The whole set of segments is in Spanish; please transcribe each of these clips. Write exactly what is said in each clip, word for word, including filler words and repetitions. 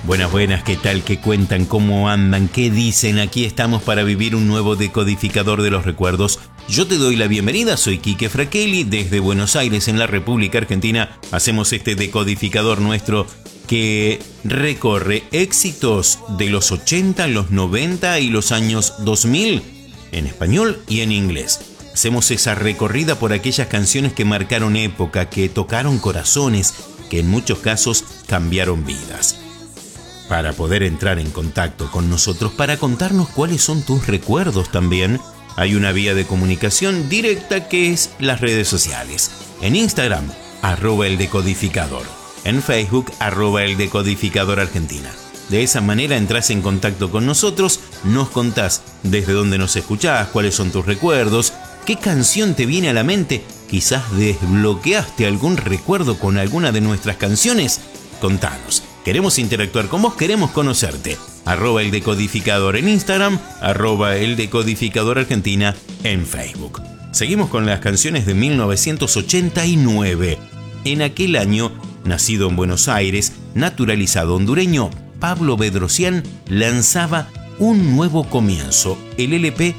Buenas, buenas, ¿qué tal? ¿Qué cuentan? ¿Cómo andan? ¿Qué dicen? Aquí estamos para vivir un nuevo decodificador de los recuerdos. Yo te doy la bienvenida, soy Quique Fraquelli, desde Buenos Aires, en la República Argentina. Hacemos este decodificador nuestro que recorre éxitos de los ochenta, los noventa y los años dos mil, en español y en inglés. Hacemos esa recorrida por aquellas canciones que marcaron época, que tocaron corazones, que en muchos casos cambiaron vidas. Para poder entrar en contacto con nosotros, para contarnos cuáles son tus recuerdos también, hay una vía de comunicación directa que es las redes sociales. En Instagram, arroba el decodificador. En Facebook, arroba el decodificador Argentina. De esa manera entras en contacto con nosotros, nos contás desde dónde nos escuchás, cuáles son tus recuerdos, qué canción te viene a la mente, quizás desbloqueaste algún recuerdo con alguna de nuestras canciones. Contanos. Queremos interactuar con vos, queremos conocerte. Arroba el decodificador en Instagram, arroba el decodificador Argentina en Facebook. Seguimos con las canciones de mil novecientos ochenta y nueve. En aquel año, nacido en Buenos Aires, naturalizado hondureño, Pablo Bedrosian lanzaba Un Nuevo Comienzo, el L P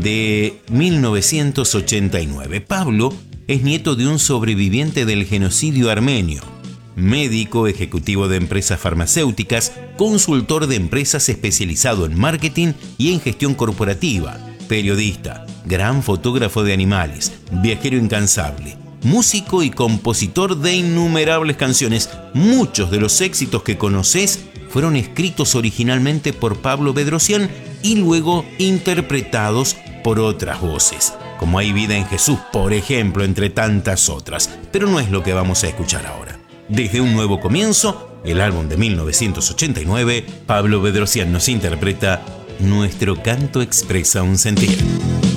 de mil novecientos ochenta y nueve. Pablo es nieto de un sobreviviente del genocidio armenio. Médico, ejecutivo de empresas farmacéuticas, consultor de empresas especializado en marketing y en gestión corporativa, periodista, gran fotógrafo de animales, viajero incansable, músico y compositor de innumerables canciones. Muchos de los éxitos que conoces fueron escritos originalmente por Pablo Bedrosian y luego interpretados por otras voces, como Hay vida en Jesús, por ejemplo, entre tantas otras. Pero no es lo que vamos a escuchar ahora. Desde Un Nuevo Comienzo, el álbum de mil novecientos ochenta y nueve, Pablo Bedrosian nos interpreta Nuestro canto expresa un sentir.